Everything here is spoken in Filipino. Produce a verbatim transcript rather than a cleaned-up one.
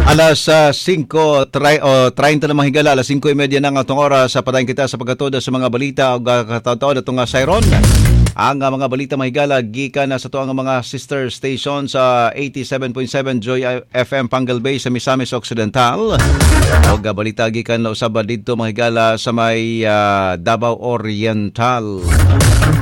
Alas uh, singko tri, o treinta na mahigala, alas singko trenta na nga itong oras sa padayon kita sa pagkatoda sa mga balita o katataon na itong Sayron. Ang uh, mga balita mahigala gikan na sa ito ang mga sister station sa eighty-seven point seven Joy F M Pangal Bay sa Misamis Occidental. O uh, balita gikan na usab dito mahigala sa may uh, Davao Oriental.